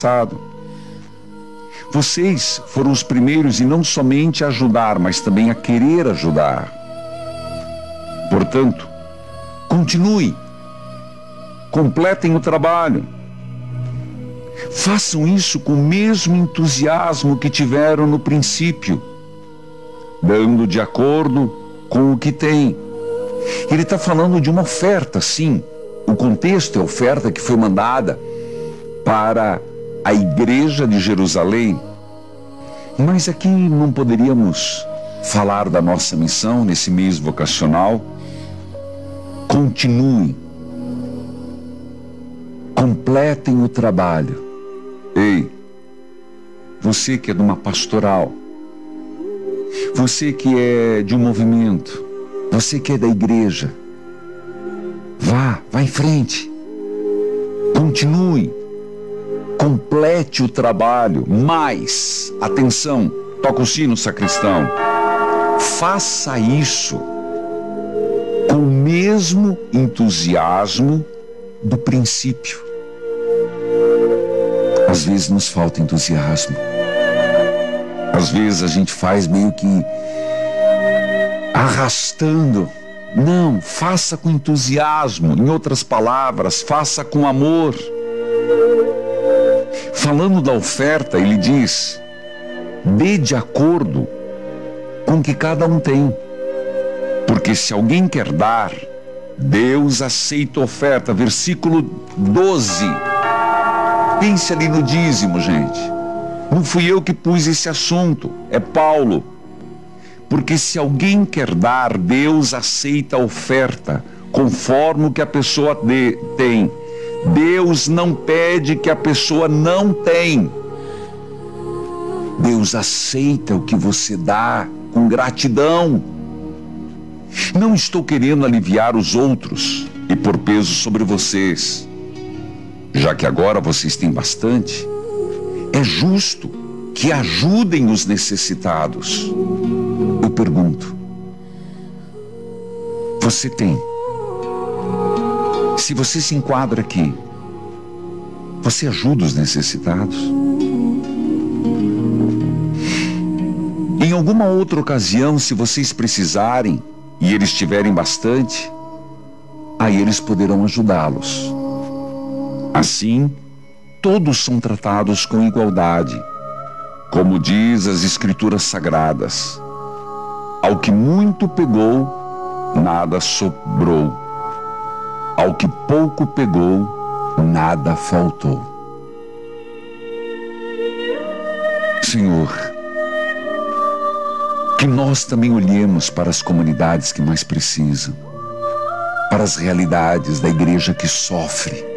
passado. Vocês foram os primeiros e não somente a ajudar, mas também a querer ajudar. Portanto, continue, completem o trabalho. Façam isso com o mesmo entusiasmo que tiveram no princípio, dando de acordo com o que têm. Ele está falando de uma oferta, sim. O contexto é a oferta que foi mandada para a igreja de Jerusalém. Mas aqui não poderíamos falar da nossa missão nesse mês vocacional. Continuem, completem o trabalho. Ei, você que é de uma pastoral, você que é de um movimento, você que é da igreja, vá em frente, continue, complete o trabalho, mas, atenção, toca o sino, sacristão, faça isso com o mesmo entusiasmo do princípio. Às vezes nos falta entusiasmo. Às vezes a gente faz meio que arrastando. Não, faça com entusiasmo. Em outras palavras, faça com amor. Falando da oferta, ele diz: dê de acordo com o que cada um tem. Porque se alguém quer dar, Deus aceita a oferta. Versículo 12. Pense ali no dízimo, gente. Não fui eu que pus esse assunto, é Paulo. Porque se alguém quer dar, Deus aceita a oferta, conforme o que a pessoa tem. Deus não pede que a pessoa não tem. Deus aceita o que você dá com gratidão. Não estou querendo aliviar os outros e pôr peso sobre vocês. Já que agora vocês têm bastante, é justo que ajudem os necessitados. Eu pergunto, você tem? Se você se enquadra aqui, você ajuda os necessitados? Em alguma outra ocasião, se vocês precisarem e eles tiverem bastante, aí eles poderão ajudá-los. Assim, todos são tratados com igualdade, como diz as Escrituras Sagradas: ao que muito pegou, nada sobrou; ao que pouco pegou, nada faltou. Senhor, que nós também olhemos para as comunidades que mais precisam, para as realidades da igreja que sofre,